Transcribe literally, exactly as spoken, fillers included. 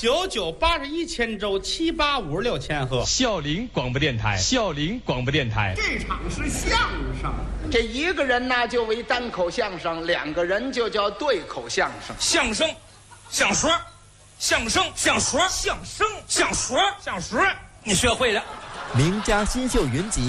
九九八十一千周，七八五十六千赫。 孝陵广播电台，孝陵广播电台。 这场是相声， 这一个人呢就为单口相声，两个人就叫对口相声。 相声，相说，相声，相说，相声，相说，相说，你学会了。 名家新秀云集。